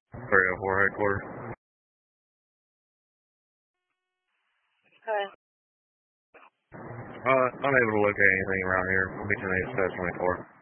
304 headquarters. Hi. Unable to locate anything around here. We'll be 10-8-24.